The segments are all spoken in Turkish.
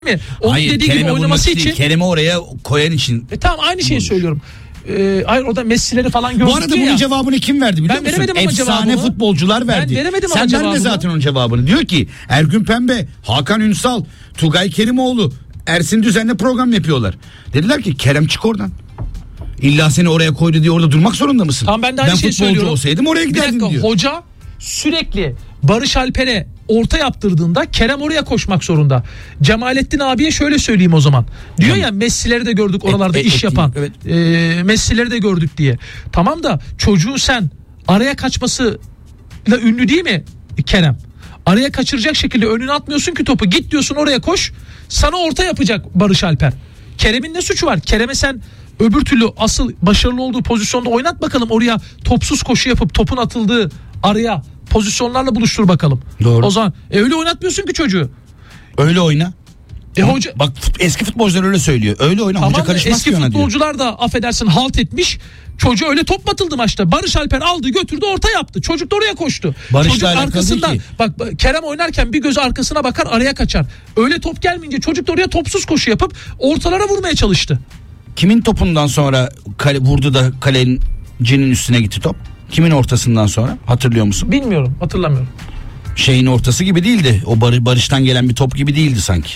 mi? Onun Hayır, dediği gibi oynaması için. Kerem'i oraya koyan için. Tamam, aynı şeyi söylüyorum. Hayır, orada Messi'leri falan gördük. Bu arada bunun cevabını kim verdi biliyor musun? Veremedim ama Efsane cevabını. futbolcular verdi. Ben veremedim Sen ama verme cevabını. zaten onun cevabını. Diyor ki Ergün Pembe, Hakan Ünsal, Tugay Kerimoğlu, Ersin Düzen'le program yapıyorlar. Dediler ki Kerem çık oradan. İlla seni oraya koydu diye orada durmak zorunda mısın? Tamam, ben de aynı şeyi söylüyorum. futbolcu olsaydım oraya giderdim diyor. Hoca sürekli Barış Alper'e orta yaptırdığında Kerem oraya koşmak zorunda. Cemalettin abiye şöyle söyleyeyim o zaman. Diyor ya Messi'leri de gördük oralarda iş yapan. Evet. Messi'leri de gördük diye. Tamam da çocuğu sen araya kaçmasıyla ünlü değil mi Kerem? Araya kaçıracak şekilde önüne atmıyorsun ki topu. Git diyorsun oraya koş. Sana orta yapacak Barış Alper. Kerem'in ne suçu var? Kerem'e sen öbür türlü asıl başarılı olduğu pozisyonda oynat bakalım, oraya topsuz koşu yapıp topun atıldığı araya pozisyonlarla buluştur bakalım. Doğru. O zaman öyle oynatmıyorsun ki çocuğu. Öyle oyna. Hoca, bak eski futbolcular öyle söylüyor. Öyle oyna, tamam, hoca karışmaz eski ki ona futbolcular da affedersin halt etmiş. Çocuğa öyle top atıldı maçta. Barış Alper aldı götürdü orta yaptı. Çocuk da oraya koştu. Barış'la Çocuk alakalı arkasından değil ki. bak Kerem oynarken bir gözü arkasına bakar, araya kaçar. Öyle top gelmeyince çocuk da oraya topsuz koşu yapıp ortalara vurmaya çalıştı. Kimin topundan sonra vurdu da kalecinin üstüne gitti top? Kimin ortasından sonra? Hatırlıyor musun? Bilmiyorum, hatırlamıyorum. Şeyin ortası gibi değildi. O Barış'tan gelen bir top gibi değildi sanki.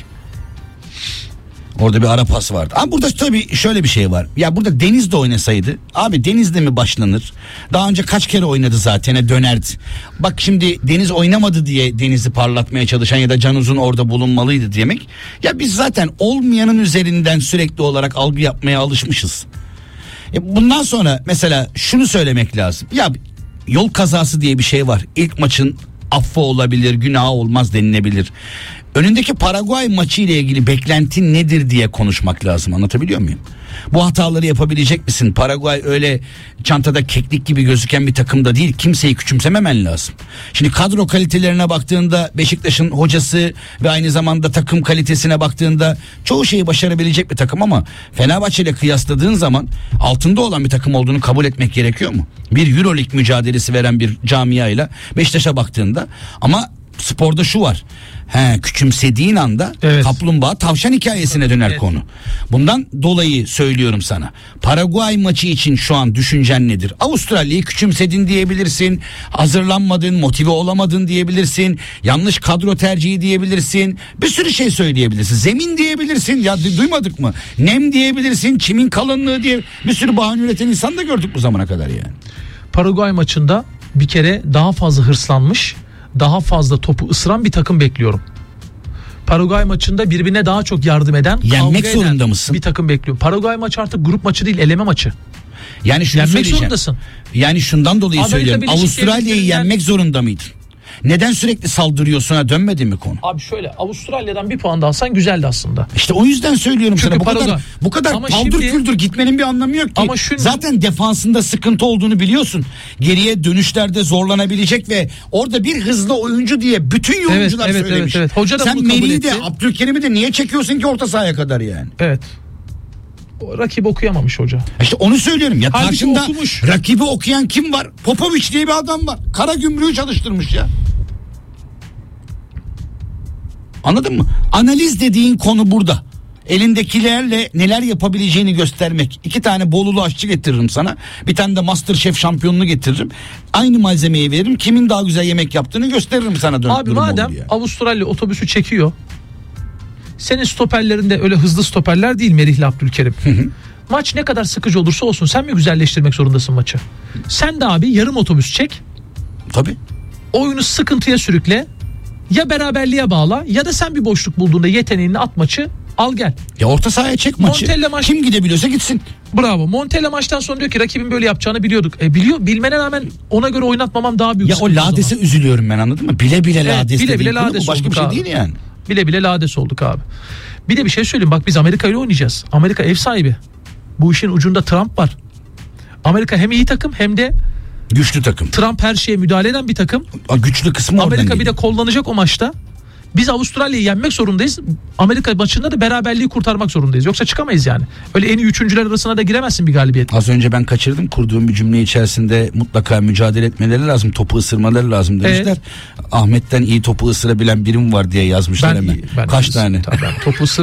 Orada bir ara pas vardı. Ama burada tabii şöyle bir şey var. Ya burada Deniz'de oynasaydı. Abi Deniz'de mi başlanır? Daha önce kaç kere oynadı zaten, dönerdi. Bak şimdi Deniz oynamadı diye Deniz'i parlatmaya çalışan ya da Can Uzun orada bulunmalıydı demek. Ya biz zaten olmayanın üzerinden sürekli olarak algı yapmaya alışmışız. Bundan sonra mesela şunu söylemek lazım. Ya yol kazası diye bir şey var. İlk maçın affı olabilir, günahı olmaz denilebilir. Önündeki Paraguay maçı ile ilgili beklentin nedir diye konuşmak lazım. Anlatabiliyor muyum? Bu hataları yapabilecek misin? Paraguay öyle çantada keklik gibi gözüken bir takım da değil. Kimseyi küçümsememen lazım. Şimdi kadro kalitelerine baktığında, Beşiktaş'ın hocası ve aynı zamanda takım kalitesine baktığında çoğu şeyi başarabilecek bir takım, ama Fenerbahçe ile kıyasladığın zaman altında olan bir takım olduğunu kabul etmek gerekiyor mu? Bir Euroleague mücadelesi veren bir camiayla Beşiktaş'a baktığında, ama sporda şu var. Küçümsediğin anda kaplumbağa tavşan hikayesine döner konu. Bundan dolayı söylüyorum sana. Paraguay maçı için şu an düşüncen nedir? Avustralya'yı küçümsedin diyebilirsin. Hazırlanmadın, motive olamadın diyebilirsin. Yanlış kadro tercihi diyebilirsin. Bir sürü şey söyleyebilirsin. Zemin diyebilirsin. Ya duymadık mı? Nem diyebilirsin. Çimin kalınlığı diye bir sürü bahane üreten insan da gördük bu zamana kadar yani. Paraguay maçında bir kere daha fazla hırslanmış, daha fazla topu ısıran bir takım bekliyorum. Paraguay maçında birbirine daha çok yardım eden, yenmek zorunda mısın? Bir takım bekliyorum. Paraguay maçı artık grup maçı değil, eleme maçı. Yani şunu yenmek zorundasın. Yani şundan dolayı Amerika söylüyorum. Avustralya'yı yenmek zorunda mıydın? Neden sürekli saldırıyorsun'a dönmedi mi konu? Abi şöyle, Avustralya'dan bir puan da alsan güzeldi aslında. İşte o yüzden söylüyorum çünkü sana. Bu kadar paldır küldür gitmenin bir anlamı yok ki. Ama zaten defansında sıkıntı olduğunu biliyorsun. Geriye dönüşlerde zorlanabilecek ve orada bir hızlı oyuncu diye bütün yorumcular söylemiş. Evet. Hoca da sen bunu kabul Melih'i etti. de Abdülkerim'i de niye çekiyorsun ki orta sahaya kadar yani? Evet. O rakip okuyamamış hoca. İşte onu söylüyorum ya, halbuki karşında okumuş. Rakibi okuyan kim var? Popovic diye bir adam var. Karagümrük'ü çalıştırmış ya. Anladın mı? Analiz dediğin konu burada. Elindekilerle neler yapabileceğini göstermek. 2 tane Bolulu aşçı getiririm sana. Bir tane de MasterChef şampiyonunu getiririm. Aynı malzemeyi veririm. Kimin daha güzel yemek yaptığını gösteririm sana. Abi madem Avustralya otobüsü çekiyor, senin stoperlerinde öyle hızlı stoperler değil Merih'le Abdülkerim. Maç ne kadar sıkıcı olursa olsun sen mi güzelleştirmek zorundasın maçı? Sen de abi yarım otobüs çek. Tabii. Oyunu sıkıntıya sürükle. Ya beraberliğe bağla ya da sen bir boşluk bulduğunda yeteneğini at, maçı al gel. Ya orta sahaya çek maçı. Kim gidebiliyorsa gitsin. Bravo. Montella maçtan sonra diyor ki rakibin böyle yapacağını biliyorduk. Biliyor, bilmene rağmen ona göre oynatmamam daha büyük. Ya o Lades'e üzülüyorum ben, anladın mı? Bile Lades. Bile Lades başka bir şey abi. değil yani. Bile Lades olduk abi. Bir de bir şey söyleyeyim, bak biz Amerika ile oynayacağız. Amerika ev sahibi. Bu işin ucunda Trump var. Amerika hem iyi takım hem de güçlü takım. Trump her şeye müdahale eden bir takım. Güçlü kısmı oradan Amerika geliyor. bir de kullanacak o maçta. Biz Avustralya'yı yenmek zorundayız. Amerika maçında da beraberliği kurtarmak zorundayız. Yoksa çıkamayız yani. Öyle en iyi üçüncüler arasına da giremezsin bir galibiyetle. Az önce ben kaçırdım. Kurduğum bir cümle içerisinde mutlaka mücadele etmeleri lazım. Topu ısırmaları lazım demişler. Ahmet'ten iyi topu ısırabilen birim var diye yazmışlar hemen. Kaç tane? Tabii, topu